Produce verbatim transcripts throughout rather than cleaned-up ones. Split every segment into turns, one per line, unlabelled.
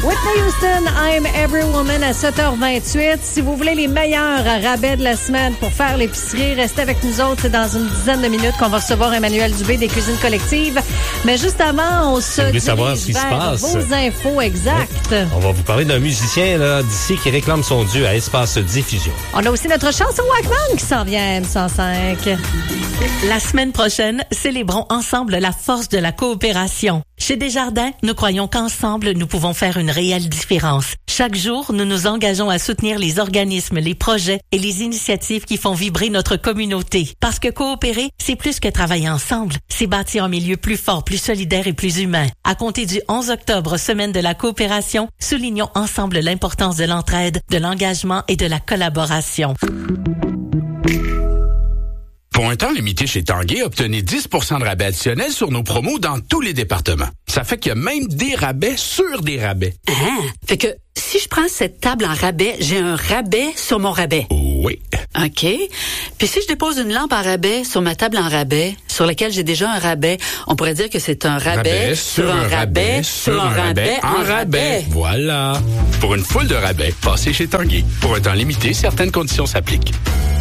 Whitney Houston, I'm Every Woman à sept heures vingt-huit. Si vous voulez les meilleurs rabais de la semaine pour faire l'épicerie, restez avec nous autres. C'est dans une dizaine de minutes qu'on va recevoir Emmanuel Dubé des Cuisines Collectives. Mais juste avant, on se dirige
savoir ce qui
vers
se passe.
vos infos exactes.
Ouais. On va vous parler d'un musicien là, d'ici qui réclame son dû à Espace Diffusion.
On a aussi notre chanson Walkman qui s'en vient à M cent cinq.
La semaine prochaine, célébrons ensemble la force de la coopération. Chez Desjardins, nous croyons qu'ensemble, nous pouvons faire une réelle différence. Chaque jour, nous nous engageons à soutenir les organismes, les projets et les initiatives qui font vibrer notre communauté. Parce que coopérer, c'est plus que travailler ensemble. C'est bâtir un milieu plus fort, plus solidaire et plus humain. À compter du onze octobre, semaine de la coopération, soulignons ensemble l'importance de l'entraide, de l'engagement et de la collaboration.
Pour un temps limité chez Tanguay, obtenez dix pour cent de rabais additionnel sur nos promos dans tous les départements. Ça fait qu'il y a même des rabais sur des rabais.
Ah, fait que si je prends cette table en rabais, j'ai un rabais sur mon rabais.
Oui.
OK. Puis si je dépose une lampe en rabais sur ma table en rabais, sur laquelle j'ai déjà un rabais, on pourrait dire que c'est un rabais,
rabais
sur un rabais, sur un rabais, en rabais.
Voilà. Pour une foule de rabais, passez chez Tanguay. Pour un temps limité, certaines conditions s'appliquent.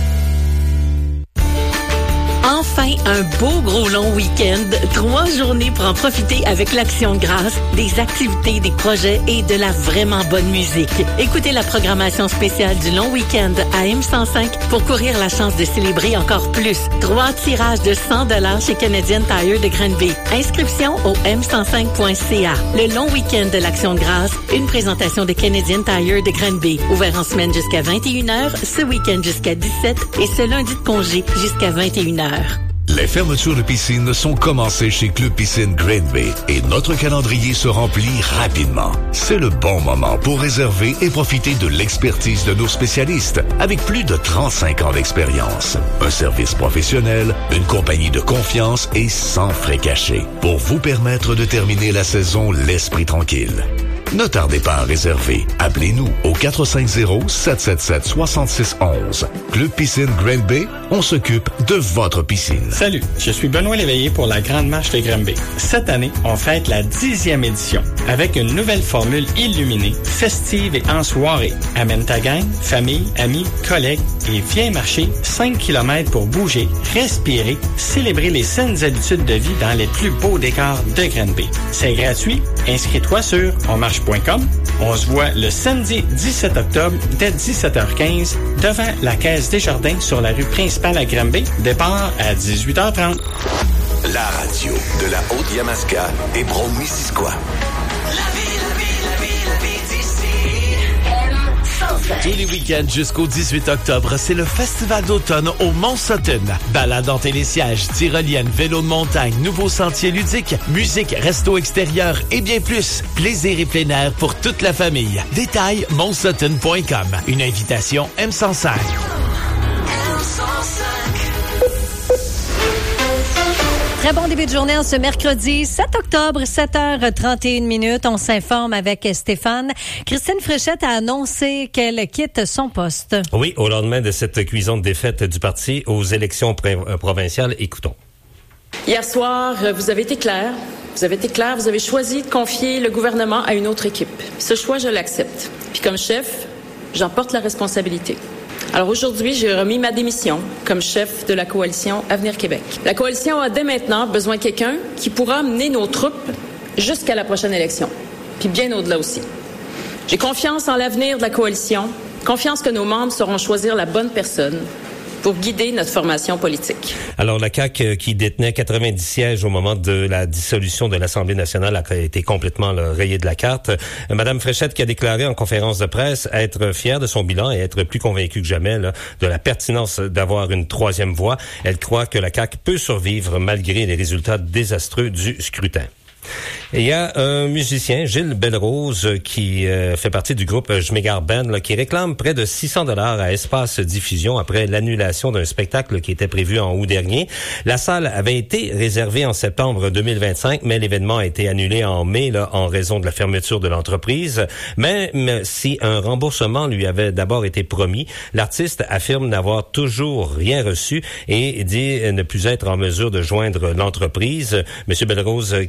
Enfin, un beau gros long week-end. Trois journées pour en profiter avec l'Action de grâce, des activités, des projets et de la vraiment bonne musique. Écoutez la programmation spéciale du long week-end à M cent cinq pour courir la chance de célébrer encore plus. Trois tirages de cent dollars chez Canadian Tire de Granby. Inscription au m cent cinq point c a. Le long week-end de l'Action de grâce, une présentation de Canadian Tire de Granby. Ouvert en semaine jusqu'à vingt et une heures, ce week-end jusqu'à dix-sept et ce lundi de congé jusqu'à vingt et une heures.
Les fermetures de piscine sont commencées chez Club Piscine Green Bay et notre calendrier se remplit rapidement. C'est le bon moment pour réserver et profiter de l'expertise de nos spécialistes avec plus de trente-cinq ans d'expérience. Un service professionnel, une compagnie de confiance et sans frais cachés pour vous permettre de terminer la saison l'esprit tranquille. Ne tardez pas à réserver. Appelez-nous au quatre cinq zéro, sept sept sept, six six un un. Club Piscine Green Bay, on s'occupe de votre piscine.
Salut, je suis Benoît Léveillé pour la Grande Marche de Granby. Cette année, on fête la dixième édition avec une nouvelle formule illuminée, festive et en soirée. Amène ta gang, famille, amis, collègues et viens marcher cinq kilomètres pour bouger, respirer, célébrer les saines habitudes de vie dans les plus beaux décors de Granby. C'est gratuit. Inscris-toi sur onmarche point com. On se voit le samedi dix-sept octobre dès dix-sept heures quinze devant la Caisse Desjardins sur la rue principale à Granby. Départ à dix-huit heures trente.
La radio de la Haute-Yamaska et Brome-Missisquoi.
Tous les week-ends jusqu'au dix-huit octobre, c'est le Festival d'automne au Mont-Sutton. Balade en télésiège, tyrolienne, vélo de montagne, nouveaux sentiers ludiques, musique, resto extérieur et bien plus. Plaisir et plein air pour toute la famille. Détails mont sutton point com. Une invitation M cent cinq.
Très bon début de journée en ce mercredi sept octobre, sept heures trente et une minutes. On s'informe avec Stéphane. Christine Fréchette a annoncé qu'elle quitte son poste.
Oui, au lendemain de cette cuisante défaite du parti aux élections pr- provinciales. Écoutons.
Hier soir, vous avez été clair. Vous avez été clair. Vous avez choisi de confier le gouvernement à une autre équipe. Ce choix, je l'accepte. Puis comme chef, j'en porte la responsabilité. Alors aujourd'hui, j'ai remis ma démission comme chef de la coalition Avenir Québec. La coalition a dès maintenant besoin de quelqu'un qui pourra mener nos troupes jusqu'à la prochaine élection, puis bien au-delà aussi. J'ai confiance en l'avenir de la coalition, confiance que nos membres sauront choisir la bonne personne pour guider notre formation politique.
Alors, la C A Q, qui détenait quatre-vingt-dix sièges au moment de la dissolution de l'Assemblée nationale, a été complètement là, rayée de la carte. Madame Fréchette qui a déclaré en conférence de presse être fière de son bilan et être plus convaincue que jamais là, de la pertinence d'avoir une troisième voie. Elle croit que la C A Q peut survivre malgré les résultats désastreux du scrutin. Et il y a un musicien, Gilles Bellerose, qui euh, fait partie du groupe Jmégar Band, là, qui réclame près de six cents dollars à Espace Diffusion après l'annulation d'un spectacle qui était prévu en août dernier. La salle avait été réservée en septembre deux mille vingt-cinq, mais l'événement a été annulé en mai là, en raison de la fermeture de l'entreprise. Même si un remboursement lui avait d'abord été promis, l'artiste affirme n'avoir toujours rien reçu et dit ne plus être en mesure de joindre l'entreprise. Monsieur Bellerose, qui est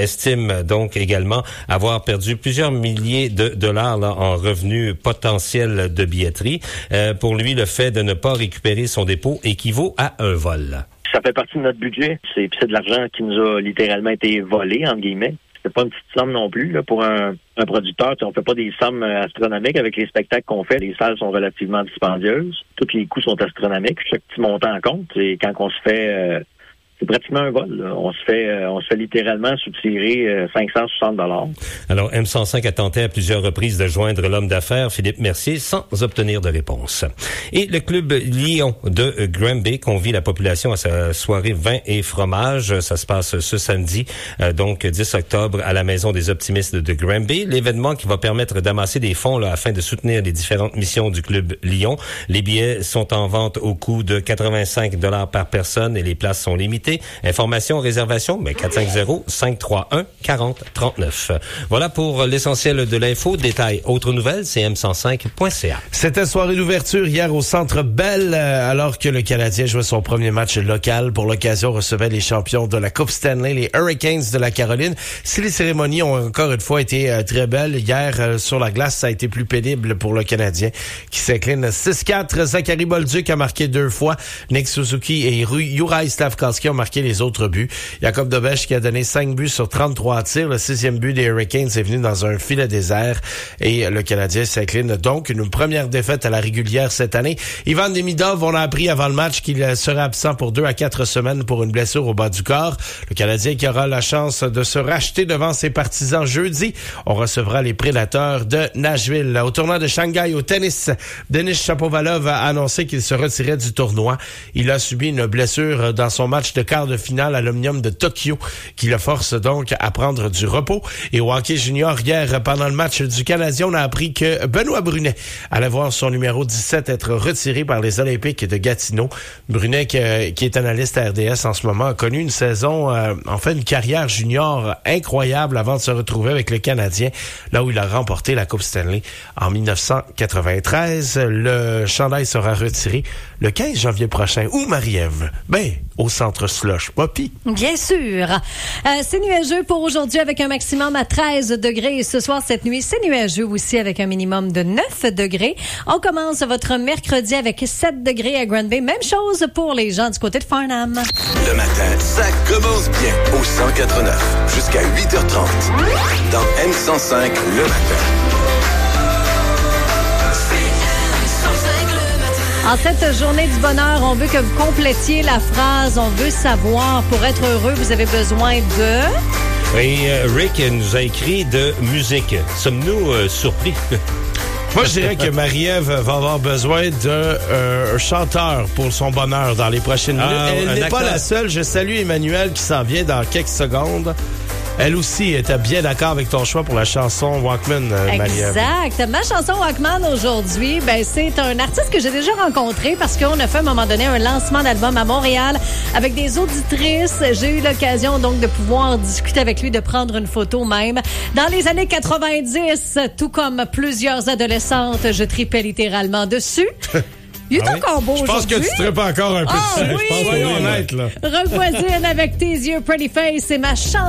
estime donc également avoir perdu plusieurs milliers de dollars là, en revenus potentiels de billetterie. Euh, pour lui, le fait de ne pas récupérer son dépôt équivaut à un vol.
Ça fait partie de notre budget. C'est, c'est de l'argent qui nous a littéralement été volé, entre guillemets. C'est pas une petite somme non plus là, pour un, un producteur. On fait pas des sommes astronomiques avec les spectacles qu'on fait. Les salles sont relativement dispendieuses. Tous les coûts sont astronomiques. Chaque petit montant en compte. Et quand on se fait... Euh, c'est pratiquement un vol. Là. On se fait euh, on se fait littéralement soutirer euh, cinq cent soixante dollars.
Alors, M cent cinq a tenté à plusieurs reprises de joindre l'homme d'affaires Philippe Mercier sans obtenir de réponse. Et le club Lion de Granby convie la population à sa soirée vin et fromage. Ça se passe ce samedi, euh, donc dix octobre, à la Maison des Optimistes de Granby. L'événement qui va permettre d'amasser des fonds là, afin de soutenir les différentes missions du club Lion. Les billets sont en vente au coût de quatre-vingt-cinq dollars par personne et les places sont limitées. Informations, réservations, ben quatre cinq zéro, cinq trois un, quatre zéro trois neuf. Voilà pour l'essentiel de l'info. Détails, autres nouvelles, c'est m cent cinq point c a.
C'était soirée d'ouverture hier au Centre Bell, alors que le Canadien jouait son premier match local. Pour l'occasion, recevait les champions de la Coupe Stanley, les Hurricanes de la Caroline. Si les cérémonies ont encore une fois été euh, très belles, hier euh, sur la glace, ça a été plus pénible pour le Canadien qui s'incline six quatre. Zachary Bolduc a marqué deux fois. Nick Suzuki et Juraj Slafkovský ont marqué les autres buts. Jacob Dobeš qui a donné cinq buts sur trente-trois tirs. Le sixième but des Hurricanes est venu dans un filet désert et le Canadien s'incline donc une première défaite à la régulière cette année. Ivan Demidov, on a appris avant le match qu'il serait absent pour deux à quatre semaines pour une blessure au bas du corps. Le Canadien qui aura la chance de se racheter devant ses partisans jeudi. On recevra les Prédateurs de Nashville. Au tournoi de Shanghai au tennis, Denis Shapovalov a annoncé qu'il se retirait du tournoi. Il a subi une blessure dans son match de quart de finale à l'Omnium de Tokyo, qui le force donc à prendre du repos. Et au hockey junior, hier, pendant le match du Canadien, on a appris que Benoît Brunet allait voir son numéro dix-sept être retiré par les Olympiques de Gatineau. Brunet, qui, qui est analyste à R D S en ce moment, a connu une saison, euh, en fait, une carrière junior incroyable avant de se retrouver avec le Canadien, là où il a remporté la Coupe Stanley en dix-neuf cent quatre-vingt-treize. Le chandail sera retiré le quinze janvier prochain. Où, Marie-Ève? Ben, au centre Slush Poppy.
Bien sûr. Euh, c'est nuageux pour aujourd'hui avec un maximum à treize degrés. Et ce soir, cette nuit, c'est nuageux aussi avec un minimum de neuf degrés. On commence votre mercredi avec sept degrés à Granby. Même chose pour les gens du côté de Farnham.
Le matin, ça commence bien au cent quatre neuf jusqu'à huit heures trente. Dans M cent cinq, le matin.
En cette journée du bonheur, on veut que vous complétiez la phrase « On veut savoir ». Pour être heureux, vous avez besoin de...
Et euh, Rick nous a écrit de musique. Sommes-nous euh, surpris?
Moi, je dirais que Marie-Ève va avoir besoin d'un euh, chanteur pour son bonheur dans les prochaines minutes.
Ah,
Elle n'est
acteur.
pas la seule. Je salue Emmanuel qui s'en vient dans quelques secondes. Elle aussi était bien d'accord avec ton choix pour la chanson Walkman, euh, Marie-Ève.
Exact. Ma chanson Walkman aujourd'hui, ben c'est un artiste que j'ai déjà rencontré parce qu'on a fait à un moment donné un lancement d'album à Montréal avec des auditrices. J'ai eu l'occasion donc de pouvoir discuter avec lui, de prendre une photo même. Dans les années quatre-vingt-dix, tout comme plusieurs adolescentes, je tripais littéralement dessus. Il est
ah
encore beau
aujourd'hui. Je pense que tu tripes encore un peu
oh,
dessus.
Oui.
Je pense qu'on est honnête, là.
Revoisine avec tes yeux, Pretty Face, c'est ma chanson.